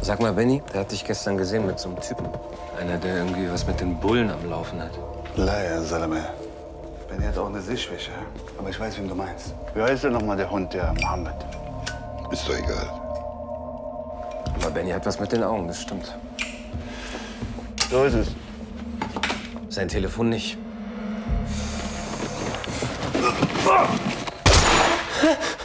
Sag mal, Benny, der hat dich gestern gesehen mit so einem Typen. Einer, der irgendwie was mit den Bullen am Laufen hat. Leier, Salome. Benny hat auch eine Sehschwäche, aber ich weiß, wen du meinst. Wie heißt denn nochmal der Hund, der Mohammed? Ist doch egal. Aber Benny hat was mit den Augen, das stimmt. So ist es. Sein Telefon nicht.